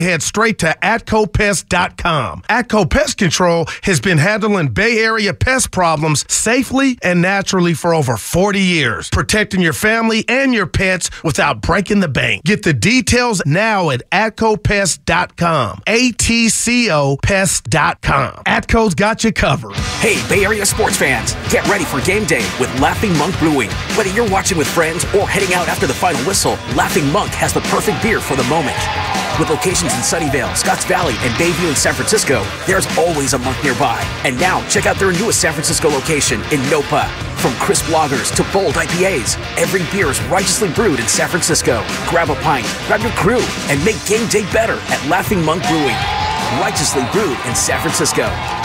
head straight to AtcoPest.com. Atco Pest Control has been handling Bay Area pest problems safely and naturally for over 40 years, protecting your family and your pets without breaking the bank. Get the details now at AtcoPest.com. ATCO Pest.com. Atco's got you covered. Hey, Bay Area sports fans, get ready for game day with Laughing Monk Brewing. Whether you're watching with friends or heading out after the final whistle, Laughing Monk has the perfect beer for the moment. With locations in Sunnyvale, Scotts Valley, and Bayview in San Francisco, there's always a Monk nearby. And now, check out their newest San Francisco location in Nopa. From crisp lagers to bold IPAs, every beer is righteously brewed in San Francisco. Grab a pint, grab your crew, and make game day better at Laughing Monk Brewing. Righteously brewed in San Francisco.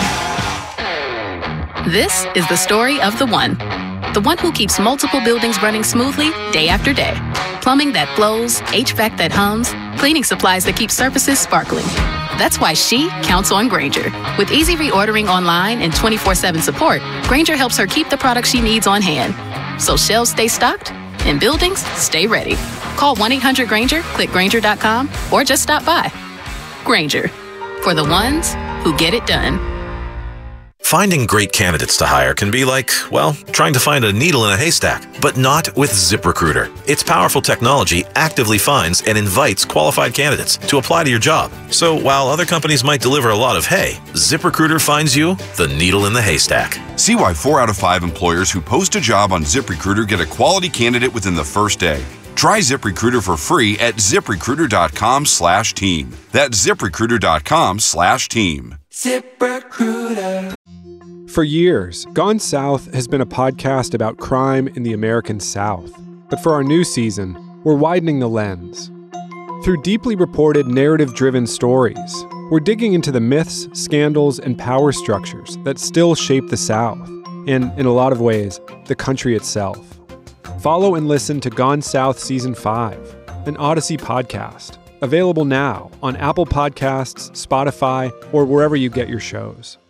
This is the story of the one who keeps multiple buildings running smoothly day after day. Plumbing that flows, HVAC that hums, cleaning supplies that keep surfaces sparkling. That's why she counts on Grainger. With easy reordering online and 24/7 support, Grainger helps her keep the products she needs on hand. So shelves stay stocked and buildings stay ready. Call 1-800-GRAINGER, click Grainger.com, or just stop by. Grainger, for the ones who get it done. Finding great candidates to hire can be like, well, trying to find a needle in a haystack, but not with ZipRecruiter. Its powerful technology actively finds and invites qualified candidates to apply to your job. So while other companies might deliver a lot of hay, ZipRecruiter finds you the needle in the haystack. See why 4 out of 5 employers who post a job on ZipRecruiter get a quality candidate within the first day. Try ZipRecruiter for free at ZipRecruiter.com/team. That's ZipRecruiter.com/team. ZipRecruiter. For years, Gone South has been a podcast about crime in the American South. But for our new season, we're widening the lens. Through deeply reported, narrative-driven stories, we're digging into the myths, scandals, and power structures that still shape the South, and, in a lot of ways, the country itself. Follow and listen to Gone South Season 5, an Odyssey podcast, available now on Apple Podcasts, Spotify, or wherever you get your shows.